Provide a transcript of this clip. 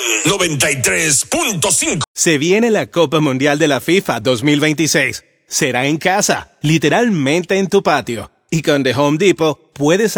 93.5. Se viene la Copa Mundial de la FIFA 2026. Será en casa, literalmente en tu patio. Y con The Home Depot puedes